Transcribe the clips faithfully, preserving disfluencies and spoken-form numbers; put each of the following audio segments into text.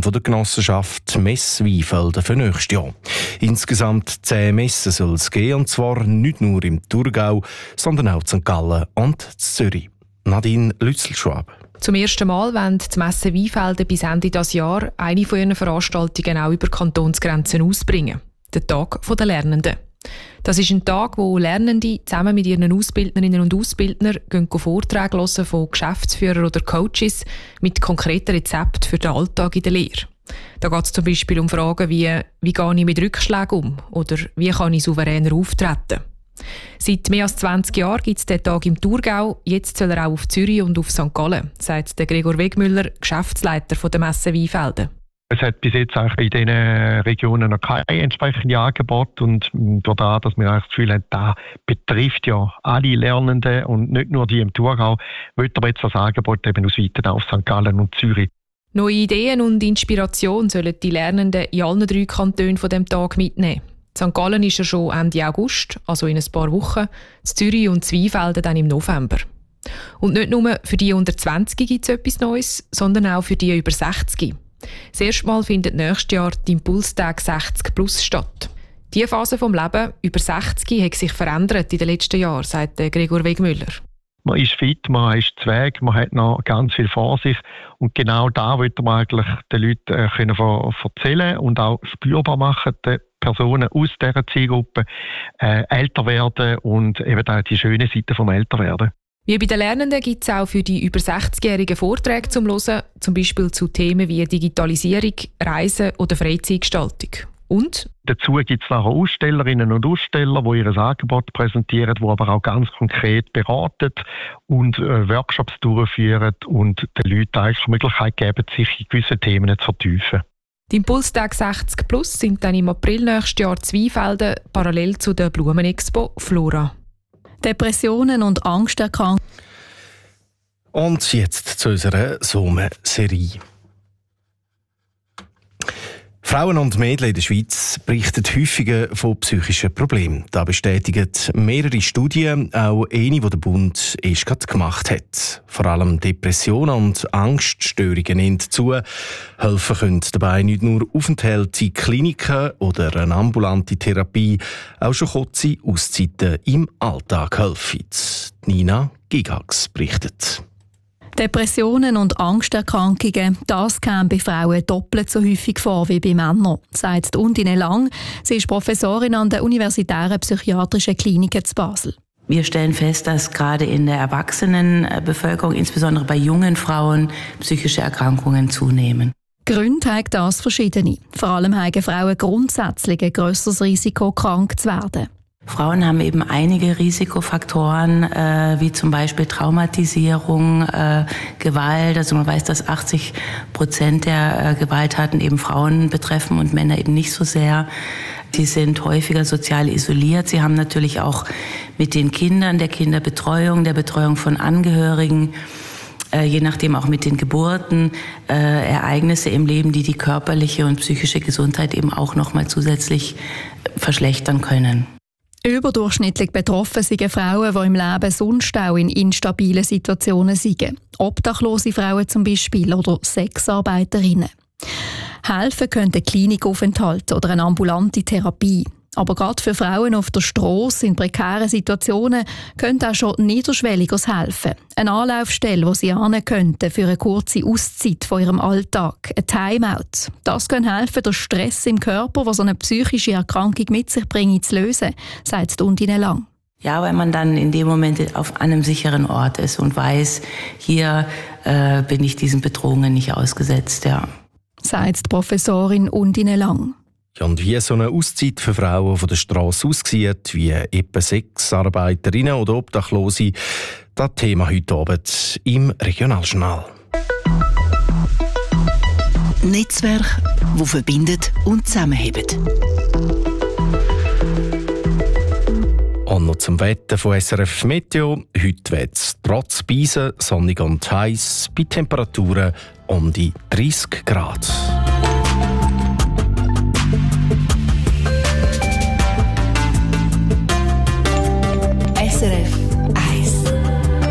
von der Genossenschaft Messe Weinfelden für nächstes Jahr. Insgesamt zehn Messen soll es geben, und zwar nicht nur im Thurgau, sondern auch in Sankt Gallen und in Zürich. Nadine Lützelschwab. Zum ersten Mal wollen die Messe Weinfelden bis Ende dieses Jahr eine von ihren Veranstaltungen auch über Kantonsgrenzen ausbringen. Der Tag der Lernenden. Das ist ein Tag, wo Lernende zusammen mit ihren Ausbildnerinnen und Ausbildnern gehen Vorträge hören von Geschäftsführern oder Coaches mit konkreten Rezepten für den Alltag in der Lehre. Da geht es zum Beispiel um Fragen wie «Wie gehe ich mit Rückschlägen um?» oder «Wie kann ich souveräner auftreten?» Seit mehr als zwanzig Jahren gibt es diesen Tag im Thurgau. Jetzt soll er auch auf Zürich und auf Sankt Gallen, sagt der Gregor Wegmüller, Geschäftsleiter der Messe Weinfelden. Es hat bis jetzt eigentlich in diesen Regionen noch kein entsprechendes Angebot, und dadurch, dass wir eigentlich das Gefühl haben, das betrifft ja alle Lernenden und nicht nur die im Thurgau, wollen wir jetzt das Angebot eben ausweiten auf Sankt Gallen und Zürich. Neue Ideen und Inspiration sollen die Lernenden in allen drei Kantonen von diesem Tag mitnehmen. In Sankt Gallen ist er schon Ende August, also in ein paar Wochen, in Zürich und in Weinfelden dann im November. Und nicht nur für die unter zwanzig gibt es etwas Neues, sondern auch für die über sechzig. Das erste Mal findet nächstes Jahr die Impulstag sechzig plus statt. Diese Phase des Lebens über sechzig hat sich verändert in den letzten Jahren, sagt Gregor Wegmüller. Man ist fit, man ist zweig, man hat noch ganz viel vor sich, und genau da wollten wir eigentlich den Leuten äh, können erzählen und auch spürbar machen, den Personen aus dieser Zielgruppe äh, älter werden und eben auch die schöne Seite vom Älterwerden. Wie bei den Lernenden gibt es auch für die über sechzigjährigen Vorträge zum Hören, zum Beispiel zu Themen wie Digitalisierung, Reisen oder Freizeitgestaltung. Und? Dazu gibt es nachher Ausstellerinnen und Aussteller, die ihr Angebot präsentieren, die aber auch ganz konkret beraten und äh, Workshops durchführen und den Leuten eigentlich die Möglichkeit geben, sich in gewisse Themen zu vertiefen. Die Impulstag sechzig plus sind dann im April nächstes Jahr in Weinfelden, parallel zu der Blumenexpo Flora. Depressionen und Angsterkrankungen. Und jetzt zu unserer Sommerserie. Frauen und Mädchen in der Schweiz berichten häufiger von psychischen Problemen. Das bestätigen mehrere Studien, auch eine, die der Bund erst gerade gemacht hat. Vor allem Depressionen und Angststörungen nehmen zu. Helfen können dabei nicht nur Aufenthalte in Kliniken oder eine ambulante Therapie, auch schon kurze Auszeiten im Alltag helfen. Nina Gigax berichtet. Depressionen und Angsterkrankungen, das kommt bei Frauen doppelt so häufig vor wie bei Männern, sagt Undine Lang. Sie ist Professorin an der Universitären Psychiatrischen Klinik in Basel. Wir stellen fest, dass gerade in der Erwachsenenbevölkerung, insbesondere bei jungen Frauen, psychische Erkrankungen zunehmen. Gründe haben das verschiedene. Vor allem haben Frauen grundsätzlich ein grösseres Risiko, krank zu werden. Frauen haben eben einige Risikofaktoren, äh, wie zum Beispiel Traumatisierung, äh, Gewalt. Also man weiß, dass achtzig Prozent der äh, Gewalttaten eben Frauen betreffen und Männer eben nicht so sehr. Sie sind häufiger sozial isoliert. Sie haben natürlich auch mit den Kindern, der Kinderbetreuung, der Betreuung von Angehörigen, äh, je nachdem auch mit den Geburten, äh, Ereignisse im Leben, die die körperliche und psychische Gesundheit eben auch nochmal zusätzlich verschlechtern können. Überdurchschnittlich betroffen sind Frauen, die im Leben sonst auch in instabilen Situationen sind. Obdachlose Frauen zum Beispiel oder Sexarbeiterinnen. Helfen könnte Klinikaufenthalte oder eine ambulante Therapie. Aber gerade für Frauen auf der Strasse in prekären Situationen könnte auch schon niederschwelliges helfen. Eine Anlaufstelle, wo sie hin könnten für eine kurze Auszeit von ihrem Alltag. Ein Timeout. Das kann helfen, den Stress im Körper, der so eine psychische Erkrankung mit sich bringt, zu lösen, sagt Undine Lang. Ja, weil man dann in dem Moment auf einem sicheren Ort ist und weiß, hier äh, bin ich diesen Bedrohungen nicht ausgesetzt. Ja. Sagt die Professorin Undine Lang. Ja, und wie so eine Auszeit für Frauen von der Strasse aussieht, wie etwa Sexarbeiterinnen oder Obdachlose, das Thema heute Abend im Regionaljournal. Netzwerk, das verbindet und zusammenhält. Und noch zum Wetter von S R F Meteo. Heute wird es trotz Beisen sonnig und heiß bei Temperaturen um die dreißig Grad. S R F eins.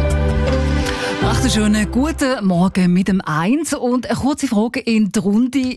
Macht einen schönen guten Morgen mit dem eins und eine kurze Frage in die Runde.